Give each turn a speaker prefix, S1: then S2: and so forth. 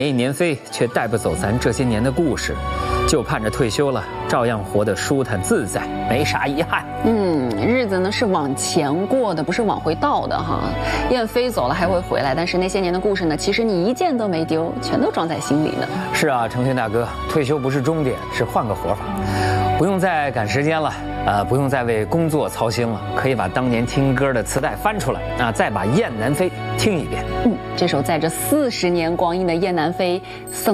S1: 年飞却带不走咱这些年的故事，就盼着退休了，照样活得舒坦自在，没啥遗憾。
S2: 日子呢是往前过的，不是往回倒的哈。燕飞走了还会回来，但是那些年的故事呢，其实你一件都没丢，全都装在心里呢。
S1: 是啊，成勋大哥，退休不是终点，是换个活法，不用再赶时间了，不用再为工作操心了，可以把当年听歌的磁带翻出来，再把《雁南飞》听一遍。
S2: 这首载着40年光阴的《雁南飞》送